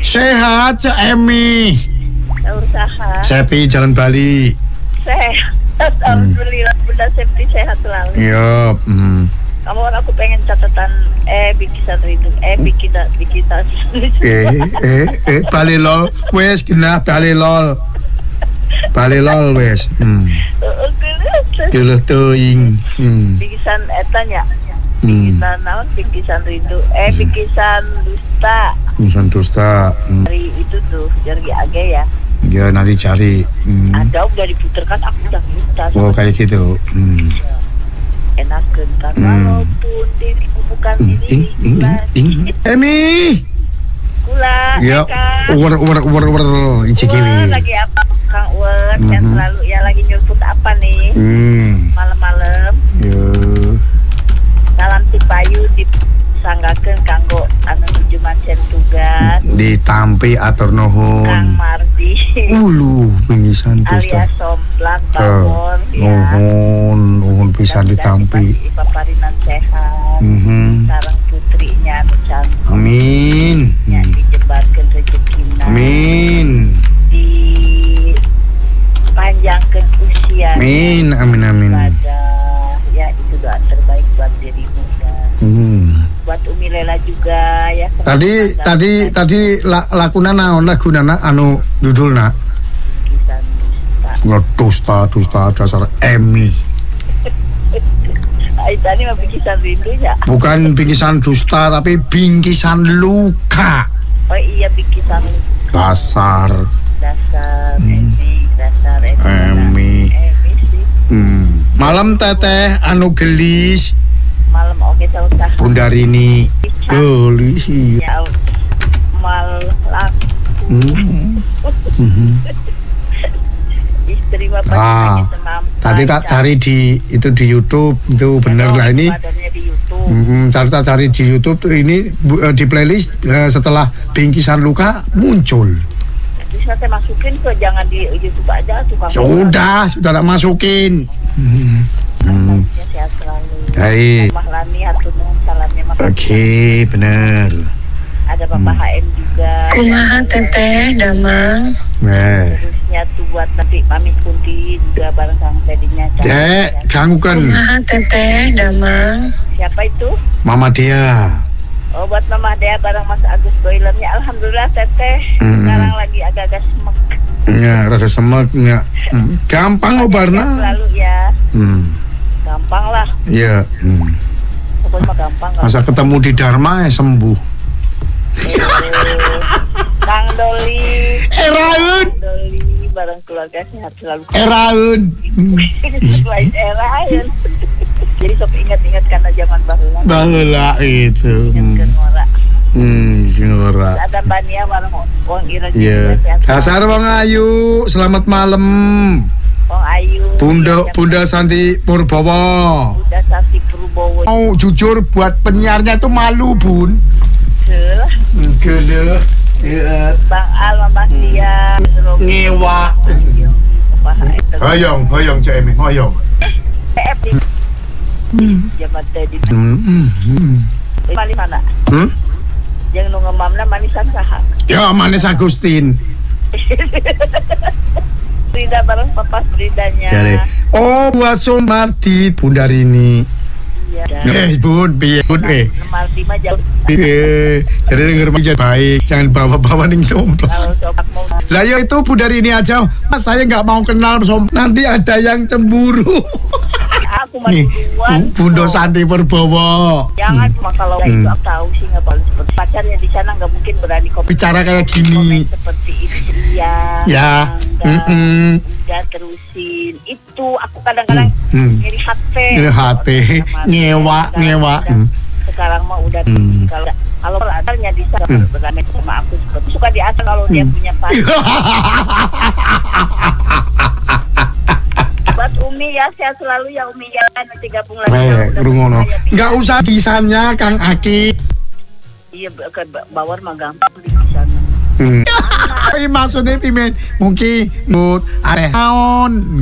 Sehat, Cak Emi. Usaha. Septi Jalan Bali. Sehat. Alhamdulillah, Bunda Septi sehat selalu. Iya. Kamu aku pengen catatan bikisan rindu. Bikisan. Bali lol. Wes kena Bali lol. Bali lol wes. Geuleuh teuing. Bikisan etanya. Bikisan naon? Bikisan rindu. Bikisan dusta. Bikisan dusta. Dari itu tuh, dari AG ya. Ya nanti cari. Ada udah diputerkan, aku udah minta. Oh kayak gitu. Enakeun kan walaupun diriku bukan diri. Emi. Kula. Ya. Uwer Cikiwi. Lagi apa Kang Uwer? Yang selalu ya lagi nyurput apa nih? Malam-malam. Ya. Salam Cipayu disanggakeun kanggo anu nuju mancen tugas. Ditampi atur nuhun. Kang Mardi. Ulu pinggisan alias Somplak Bawor ya. Nuhun pisan ditampi. Paparinan sehat. Sareng putrinya anu cantik. Amin. Ya dijebarkeun rezekina. Amin. Dipanjangkeun usia. Amin. Amin. Ya itu doa terbaik buat dirimu dan buat Umi Lela juga ya. Tadi lakuna naon lagunana anu judulna dusta dasar Emi. Tadi mah bingkisan rindunya. Bukan bingkisan dusta tapi bingkisan luka. Oh iya bingkisan luka. Dasar Emi. Malam teteh anu gelis. Malam oke sausaha. Bunda Rini gelis. Ya malam. Istri bapak tadi tak cari di YouTube itu bener lah ini. Cari di YouTube ini di playlist setelah bingkisan luka muncul. Terus saya masukin ke jangan di YouTube aja tukang. Sudah tak masukin. Sehat selalu. Baik. Mahlani hatur nuhun salamnya. Oke, benar. Ada Bapak HM juga. Kumaha teteh damang. Terusnya tuh buat nanti Mami Kunti juga bareng Kang Tedinya. Dek, ganggu kan. Kumaha teteh damang. Siapa itu? Mama dia. Oh buat Mama Dea bareng Mas Agus Boilernya. Alhamdulillah teteh. Sekarang lagi agak-agak semek. Ya, rasa semek ya. Gampang obarna. Selalu ya. Gampang lah. Iya. Pokoknya mah gampang. Masa ketemu di Dharma ya sembuh. Kang Doli. Eraun. Doli bareng keluarga sehat selalu. Eraun. Selain Eraun. Jadi sok ingat-ingat karena zaman baheula. Baheula itu. Ngora. Ada Bania bareng Wong Ira juga. Iya. Dasar Wong Ayu, selamat malam. Wong Ayu. Bunda Santi Purbowo. Bunda Santi Purbowo. Mau jujur buat penyiarnya itu malu, Bun. Geuleuh. Bang Al, Mama Tia, Ngewa. Hoyong Cak Emi, hoyong. Jaman tadi. Mali mana? Yang nu ngemamna manisan saha? Ya manis Agustin. Frida bareng Papa Fridanya. Oh buat Sumarti Bunda Rini. Iya. Bun, piye Bun Marti mah jauh. Jadi denger aja baik, jangan bawa-bawa ning Somplak. Lah ya itu Bunda Rini aja. Mas saya nggak mau kenal Somplak. Nanti ada yang cemburu. Aku mah duluan. Bunda Santi Purbowo. Jangan cuma kalau itu aku tahu sih nggak boleh seperti pacarnya di sana nggak mungkin berani bicara kayak gini. Seperti itu ya. Udah terusin itu aku kadang-kadang ngiri hati. Ngewa. Sekarang mah udah kalau pacarnya di sana berani sama aku seperti suka diasal kalau dia punya pacar. Buat Umi ya, sehat selalu ya Umi ya, nanti gabung lagi. Nggak usah desainnya Kang Aki. Iya, ke Bawor mah gampang di sana. Maksudnya pimen mungkin mood aneh naon